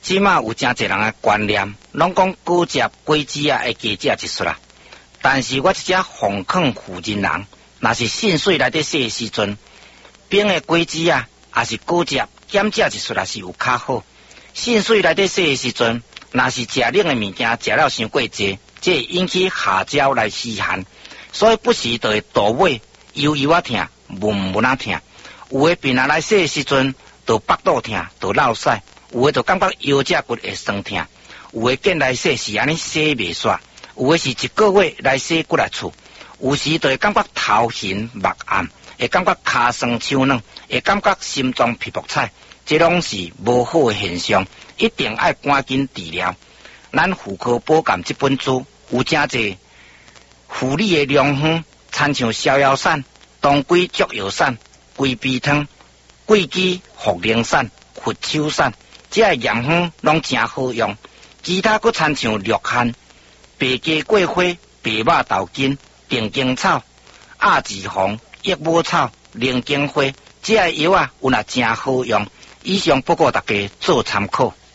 即马有真侪人的观念，拢讲高食果子啊，会加食一术啦。但是我一只奉劝妇人人，若是肾水内底洗的时阵，冰的果子啊，也是高食减食一术也是有较好。肾水内底洗的时阵，若是食冷的物件食了伤过济，这会引起下焦来虚寒，所以不时就会肚尾悠悠啊痛，闷闷啊痛。有的病人来洗的时阵，就腹肚痛，就落屎；有的就感觉腰脊骨会酸痛；有的见来洗是安尼洗袂煞；有的是一个月来洗骨来厝；有时就会感觉头晕目暗，会感觉骹酸手软，会感觉心脏皮肤彩，这拢是无好的现象，一定要赶紧治疗。咱妇科保健这本书有真侪妇理的良方，参像逍遥散、当归竹药散、龟皮汤、桂枝茯苓散、佛手散，这些药方拢真好用。其他佫参像绿菡、白鸡桂花、白马豆筋、定经草、鸭子红、益母草、灵经花，这些药啊有若真好用。以上不过大家做参考。